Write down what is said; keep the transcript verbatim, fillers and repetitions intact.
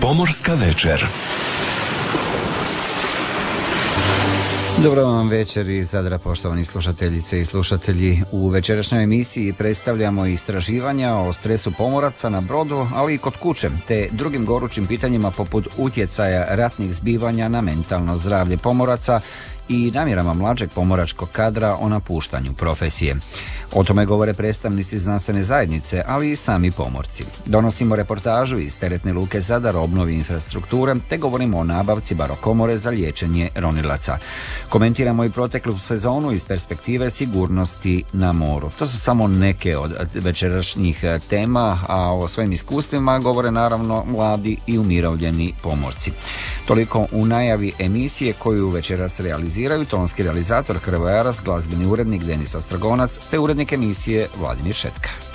Pomorska večer. Dobro vam večer iz Zadra, poštovani slušateljice i slušatelji. U večerašnjoj emisiji predstavljamo istraživanja o stresu pomoraca na brodu, ali i kod kuće, te drugim gorućim pitanjima poput utjecaja ratnih zbivanja na mentalno zdravlje pomoraca i namjerama mlađeg pomoračkog kadra o napuštanju profesije. O tome govore predstavnici znanstvene zajednice, ali i sami pomorci. Donosimo reportažu iz teretne luke Zadar o obnovi infrastrukture, te govorimo o nabavci barokomore za liječenje ronilaca. Komentiramo i proteklu sezonu iz perspektive sigurnosti na moru. To su samo neke od večerašnjih tema, a o svojim iskustvima govore naravno mladi i umirovljeni pomorci. Toliko u najavi emisije koju večeras realiziraju tonski realizator Hrvoje Aras, glazbeni urednik Denis Ostragonac te urednik emisije Vladimir Šetka.